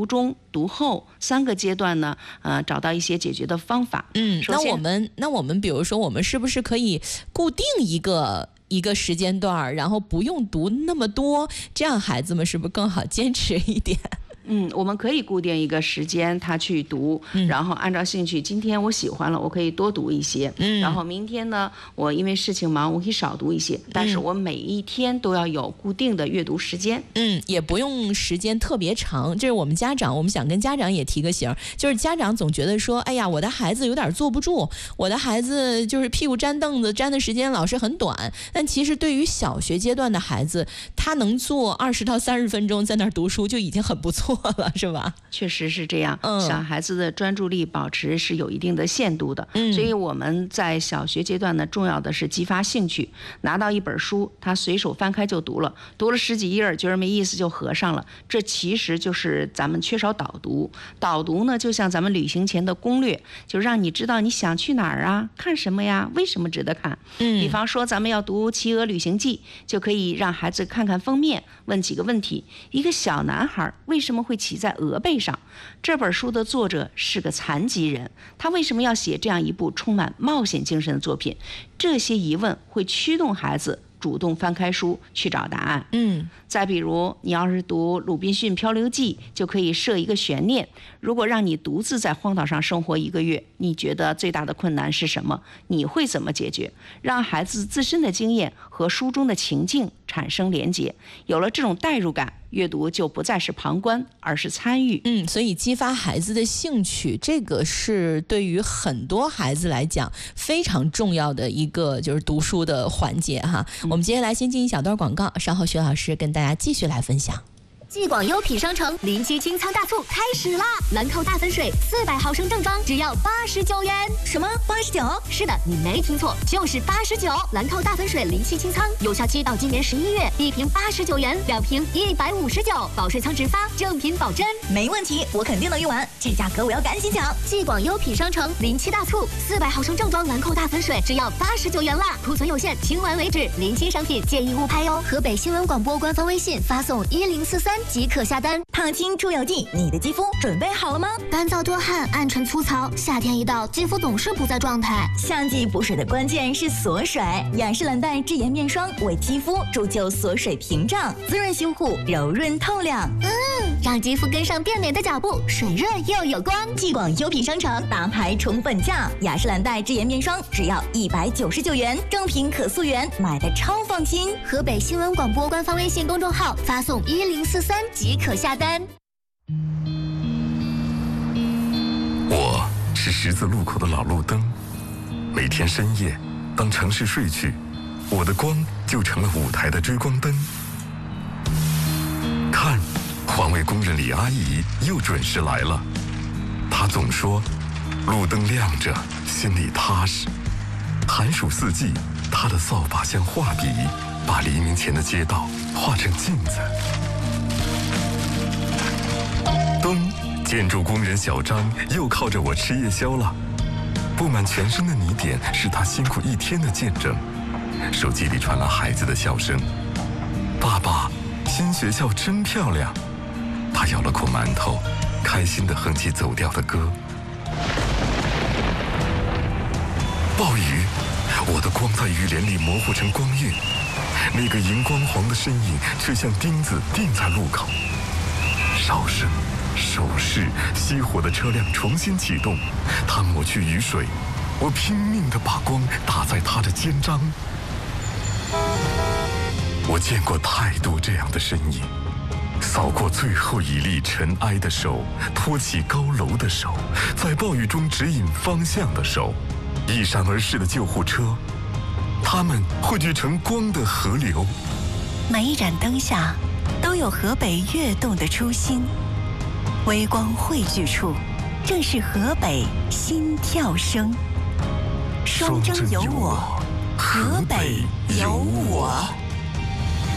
读中、读后3个阶段呢，找到一些解决的方法。 那我们比如说，我们是不是可以固定一个时间段，然后不用读那么多，这样孩子们是不是更好坚持一点？ 我们可以固定一个时间他去读，然后按照兴趣，今天我喜欢了，我可以多读一些，然后明天呢，我因为事情忙，我可以少读一些，但是我每一天都要有固定的阅读时间。 也不用时间特别长。这是我们家长，我们想跟家长也提个醒，就是家长总觉得说，哎呀，我的孩子有点坐不住，我的孩子就是屁股粘凳子粘的时间老是很短。但其实对于小学阶段的孩子，他能坐20到30分钟在那儿读书就已经很不错了，是吧？ 确实是这样。小孩子的专注力保持是有一定的限度的，所以我们在小学阶段呢，重要的是激发兴趣。拿到一本书，他随手翻开就读了，读了10几页，觉得没意思就合上了。这其实就是咱们缺少导读。导读呢，就像咱们旅行前的攻略，就让你知道你想去哪儿啊，看什么呀，为什么值得看。比方说咱们要读《企鹅旅行记》，就可以让孩子看看封面，问几个问题：一个小男孩为什么会骑在鹅背上？这本书的作者是个残疾人，他为什么要写这样一部充满冒险精神的作品？这些疑问会驱动孩子主动翻开书去找答案。再比如你要是读《鲁滨逊漂流记》，就可以设一个悬念：如果让你独自在荒岛上生活1个月，你觉得最大的困难是什么？你会怎么解决？让孩子自身的经验和书中的情境产生连结，有了这种代入感，阅读就不再是旁观，而是参与。 所以激发孩子的兴趣，这个是对于很多孩子来讲非常重要的一个就是读书的环节哈。我们接下来先进一小段广告，稍后薛老师跟大家继续来分享。 继广优品商城07清仓大促开始啦！兰蔻大粉水400毫升正装只要89元。什么89？是的，你没听错，就是89。兰蔻大粉水07清仓，有效期到今年11月，1瓶89元，2瓶159，保水仓直发，正品保真。 没问题，我肯定能用完，这价格我要赶紧抢！ 继广优品商城07大促，400毫升正装兰蔻大粉水只要89元啦，库存有限，清完为止。07商品建议勿拍哟。河北新闻广播官方微信发送1043。即可下单。 胖青出油剂，你的肌肤准备好了吗？ 干燥多汗，暗沉粗糙，夏天一到，肌肤总是不在状态。 夏季补水的关键是锁水，雅诗兰黛智妍面霜为肌肤铸就锁水屏障，滋润修护，柔润透亮。 让肌肤跟上变美的脚步，水润又有光。 继广优品商城大牌重本价，雅诗兰黛智妍面霜只要199元，正品可溯源，买的超放心。 河北新闻广播官方微信公众号发送1043即可下单。 我是十字路口的老路灯，每天深夜，当城市睡去，我的光就成了舞台的追光灯。看，环卫工人李阿姨又准时来了。她总说，路灯亮着，心里踏实。寒暑四季，她的扫把像画笔，把黎明前的街道画成镜子。冬，建筑工人小张又靠着我吃夜宵了。布满全身的泥点是他辛苦一天的见证。手机里传来孩子的笑声：“爸爸，新学校真漂亮。”他咬了口馒头，开心地哼起走调的歌。暴雨，我的光在雨帘里模糊成光晕，那个荧光黄的身影却像钉子钉在路口。哨声、手势，熄火的车辆重新启动，他抹去雨水，我拼命地把光打在他的肩章。我见过太多这样的身影，扫过最后一粒尘埃的手，托起高楼的手，在暴雨中指引方向的手，一闪而逝的救护车，它们汇聚成光的河流。 每一盏灯下都有河北跃动的初心，微光汇聚处，正是河北心跳声。双征有我，河北有我。